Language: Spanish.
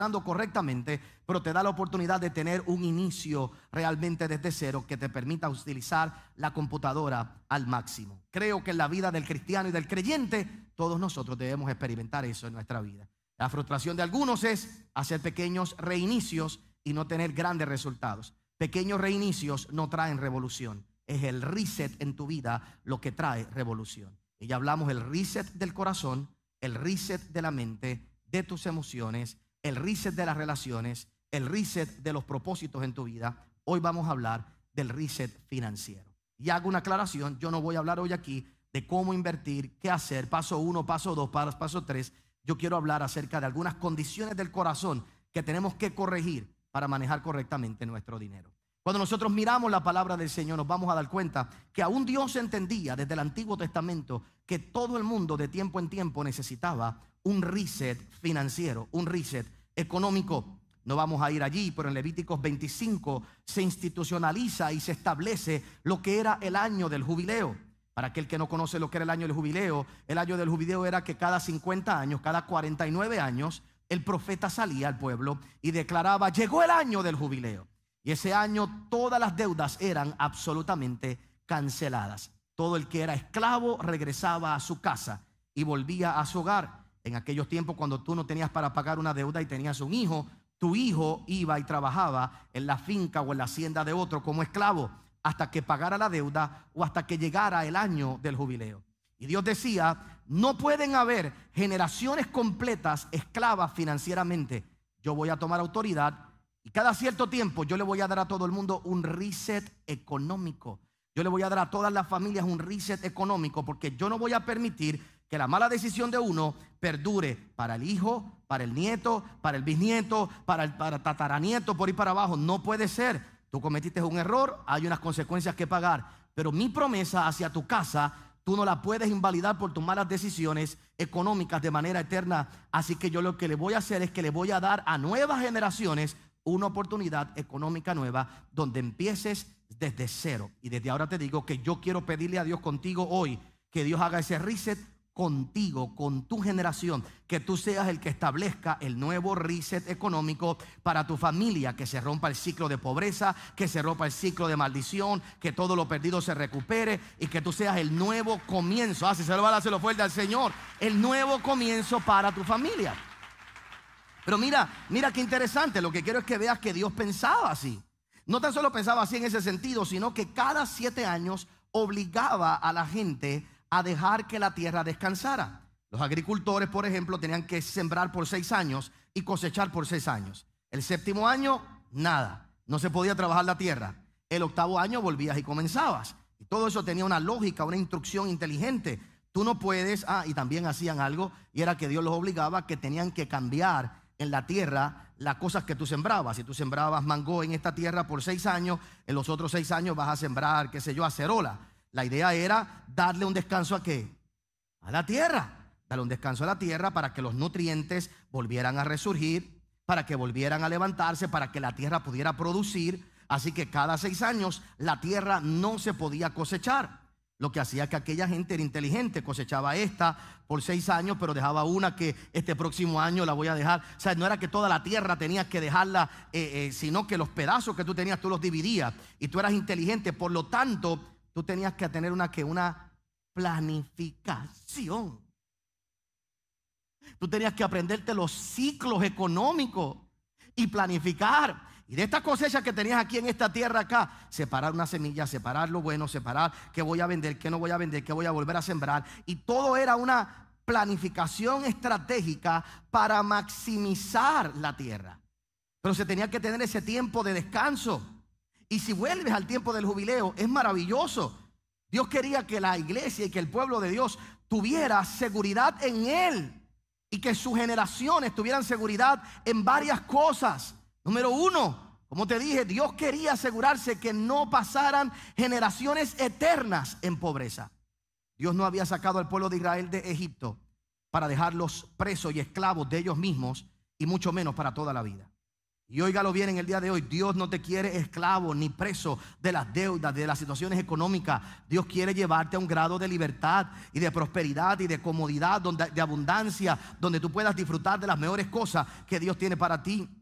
funcionando correctamente, pero te da la oportunidad de tener un inicio realmente desde cero que te permita utilizar la computadora al máximo. Creo que en la vida del cristiano y del creyente, todos nosotros debemos experimentar eso en nuestra vida. La frustración de algunos es hacer pequeños reinicios y no tener grandes resultados. Pequeños reinicios no traen revolución. Es el reset en tu vida lo que trae revolución. Y ya hablamos del reset del corazón, el reset de la mente, de tus emociones, el reset de las relaciones, el reset de los propósitos en tu vida. Hoy vamos a hablar del reset financiero. Y hago una aclaración, yo no voy a hablar hoy aquí de cómo invertir, qué hacer, paso 1, paso 2, paso 3. Yo quiero hablar acerca de algunas condiciones del corazón que tenemos que corregir para manejar correctamente nuestro dinero. Cuando nosotros miramos la palabra del Señor, nos vamos a dar cuenta que aún Dios entendía desde el Antiguo Testamento que todo el mundo de tiempo en tiempo necesitaba un reset financiero, un reset económico. No vamos a ir allí, pero en Levíticos 25 se institucionaliza y se establece lo que era el año del jubileo. Para aquel que no conoce lo que era el año del jubileo era que cada 50 años, cada 49 años, el profeta salía al pueblo y declaraba: llegó el año del jubileo. Y ese año todas las deudas eran absolutamente canceladas. Todo el que era esclavo regresaba a su casa y volvía a su hogar. En aquellos tiempos, cuando tú no tenías para pagar una deuda y tenías un hijo, tu hijo iba y trabajaba en la finca o en la hacienda de otro como esclavo hasta que pagara la deuda o hasta que llegara el año del jubileo. Y Dios decía: no pueden haber generaciones completas esclavas financieramente. Yo voy a tomar autoridad y cada cierto tiempo yo le voy a dar a todo el mundo un reset económico. Yo le voy a dar a todas las familias un reset económico, porque yo no voy a permitir que la mala decisión de uno perdure para el hijo, para el nieto, para el bisnieto, para el tataranieto, por ir para abajo. No puede ser. Tú cometiste un error, hay unas consecuencias que pagar, pero mi promesa hacia tu casa tú no la puedes invalidar por tus malas decisiones económicas de manera eterna. Así que yo lo que le voy a hacer es que le voy a dar a nuevas generaciones una oportunidad económica nueva donde empieces desde cero. Y desde ahora te digo que yo quiero pedirle a Dios contigo hoy que Dios haga ese reset contigo, con tu generación, que tú seas el que establezca el nuevo reset económico para tu familia, que se rompa el ciclo de pobreza, que se rompa el ciclo de maldición, que todo lo perdido se recupere y que tú seas el nuevo comienzo. Si se lo va a hacer fuerte al Señor, el nuevo comienzo para tu familia. Pero mira qué interesante. Lo que quiero es que veas que Dios pensaba así. No tan solo pensaba así en ese sentido, sino que cada 7 años obligaba a la gente a dejar que la tierra descansara. Los agricultores, por ejemplo, tenían que sembrar por 6 años y cosechar por 6 años. El 7º año, nada, no se podía trabajar la tierra. El 8º año volvías y comenzabas. Y todo eso tenía una lógica, una instrucción inteligente. Tú no puedes, y también hacían algo, y era que Dios los obligaba que tenían que cambiar en la tierra las cosas que tú sembrabas. Si tú sembrabas mango en esta tierra por 6 años, en los otros 6 años vas a sembrar, qué sé yo, acerola. La idea era darle un descanso ¿a qué? A la tierra. Darle un descanso a la tierra para que los nutrientes volvieran a resurgir, para que volvieran a levantarse, para que la tierra pudiera producir. Así que cada 6 años la tierra no se podía cosechar. Lo que hacía que aquella gente era inteligente, cosechaba esta por 6 años, pero dejaba una que este próximo año la voy a dejar. O sea, no era que toda la tierra tenías que dejarla, sino que los pedazos que tú tenías tú los dividías y tú eras inteligente. Por lo tanto, tú tenías que tener una planificación. Tú tenías que aprenderte los ciclos económicos y planificar. Y de esta cosecha que tenías aquí en esta tierra acá, separar una semilla, separar lo bueno, separar qué voy a vender, qué no voy a vender, qué voy a volver a sembrar. Y todo era una planificación estratégica para maximizar la tierra. Pero se tenía que tener ese tiempo de descanso. Y si vuelves al tiempo del jubileo, es maravilloso. Dios quería que la iglesia y que el pueblo de Dios tuviera seguridad en Él y que sus generaciones tuvieran seguridad en varias cosas. Número 1, como te dije, Dios quería asegurarse que no pasaran generaciones eternas en pobreza. Dios no había sacado al pueblo de Israel de Egipto para dejarlos presos y esclavos de ellos mismos, y mucho menos para toda la vida. Y óigalo bien en el día de hoy, Dios no te quiere esclavo ni preso de las deudas, de las situaciones económicas. Dios quiere llevarte a un grado de libertad y de prosperidad y de comodidad, de abundancia, donde tú puedas disfrutar de las mejores cosas que Dios tiene para ti.